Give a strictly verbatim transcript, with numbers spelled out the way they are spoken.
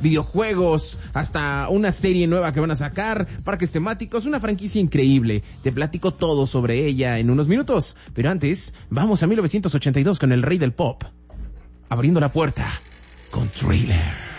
videojuegos, hasta una serie nueva que van a sacar, parques temáticos, una franquicia increíble. Te platico todo sobre ella en unos minutos, pero antes, vamos a mil novecientos ochenta y dos con el rey del pop, abriendo la puerta con Thriller.